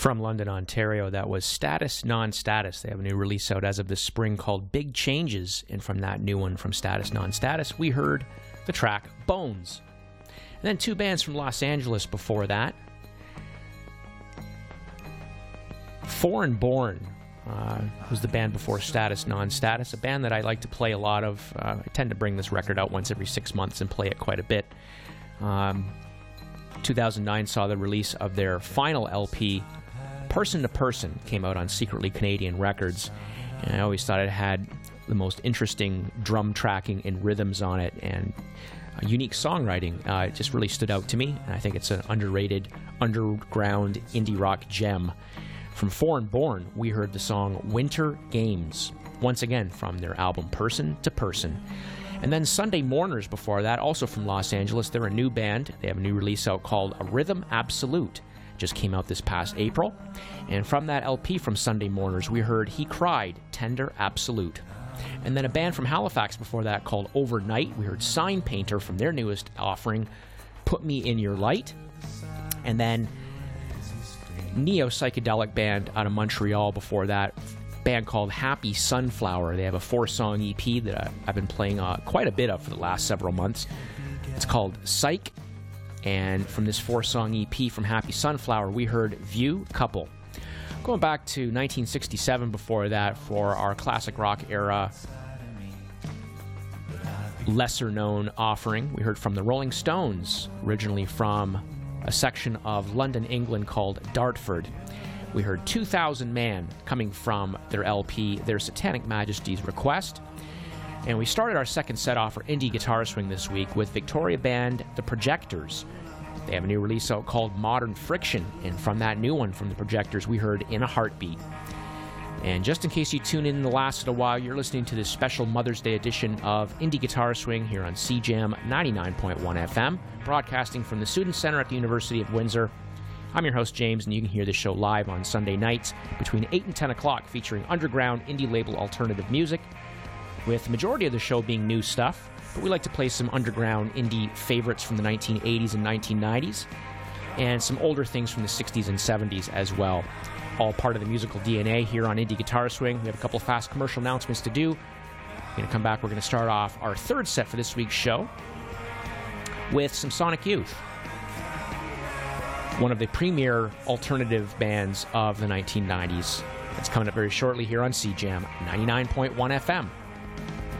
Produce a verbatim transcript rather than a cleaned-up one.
From London, Ontario, that was Status Non-Status. They have a new release out as of this spring called Big Changes, and from that new one from Status Non-Status, we heard the track Bones. And then two bands from Los Angeles before that. Foreign Born uh, was the band before Status Non-Status, a band that I like to play a lot of. Uh, I tend to bring this record out once every six months and play it quite a bit. Um, two thousand nine saw the release of their final L P, Person to Person, came out on Secretly Canadian Records, and I always thought it had the most interesting drum tracking and rhythms on it, and uh, unique songwriting. Uh, it just really stood out to me, and I think it's an underrated, underground indie rock gem. From Foreign Born, we heard the song Winter Games, once again from their album Person to Person. And then Sunday Mourners before that, also from Los Angeles. They're a new band. They have a new release out called A Rhythm Absolute. Just came out this past April. And from that L P from Sunday Mourners, we heard He Cried, Tender Absolute. And then a band from Halifax before that called Overnight. We heard Sign Painter from their newest offering, Put Me in Your Light. And then neo-psychedelic band out of Montreal before that, band called Happy Sunflower. They have a four-song E P that I've been playing uh, quite a bit of for the last several months. It's called Psych. And from this four-song E P from Happy Sunflower, we heard View Couple. Going back to nineteen sixty-seven before that for our classic rock era lesser-known offering, we heard from the Rolling Stones, originally from a section of London, England called Dartford. We heard two thousand Man coming from their L P, Their Satanic Majesty's Request. And we started our second set off for Indie Guitar Swing this week with Victoria band The Projectors. They have a new release out called Modern Friction, and from that new one from The Projectors, we heard In a Heartbeat. And just in case you tune in the last little while, you're listening to this special Mother's Day edition of Indie Guitar Swing here on C J A M ninety-nine point one F M, broadcasting from the Student Center at the University of Windsor. I'm your host, James, and you can hear this show live on Sunday nights between eight and ten o'clock, featuring underground indie label alternative music, with the majority of the show being new stuff, but we like to play some underground indie favorites from the nineteen eighties and nineteen nineties, and some older things from the sixties and seventies as well. All part of the musical D N A here on Indie Guitar Swing. We have a couple of fast commercial announcements to do. We're going to come back. We're going to start off our third set for this week's show with some Sonic Youth, one of the premier alternative bands of the nineteen nineties. That's coming up very shortly here on C J A M ninety-nine point one F M.